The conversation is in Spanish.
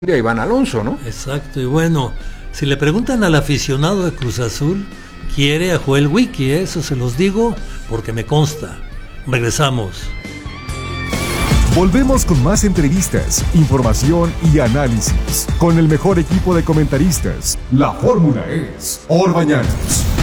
a Iván Alonso, ¿no? Exacto, y bueno, si le preguntan al aficionado de Cruz Azul, quiere a Joel Wiki, eso se los digo porque me consta. Regresamos. Volvemos con más entrevistas, información y análisis. Con el mejor equipo de comentaristas, la fórmula es Orbañanos.